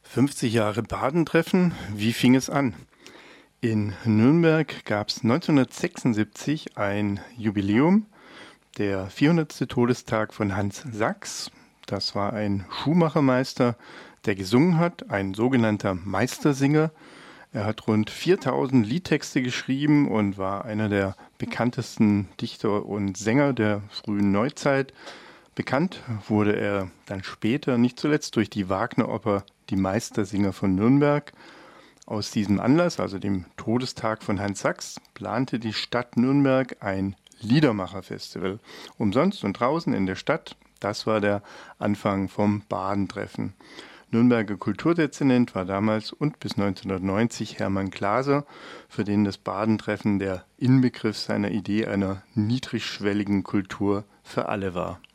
50 Jahre Badentreffen, wie fing es an? In Nürnberg gab es 1976 ein Jubiläum, der 400. Todestag von Hans Sachs. Das war ein Schuhmachermeister, der gesungen hat, ein sogenannter Meistersinger. Er hat rund 4000 Liedtexte geschrieben und war einer der bekanntesten Dichter und Sänger der frühen Neuzeit. Bekannt wurde er dann später, nicht zuletzt durch die Wagner-Oper Die Meistersinger von Nürnberg. Aus diesem Anlass, also dem Todestag von Hans Sachs, plante die Stadt Nürnberg ein Liedermacher-Festival. Umsonst und draußen in der Stadt. Das war der Anfang vom Badentreffen. Nürnberger Kulturdezernent war damals und bis 1990 Hermann Glaser, für den das Badentreffen der Inbegriff seiner Idee einer niedrigschwelligen Kultur für alle war.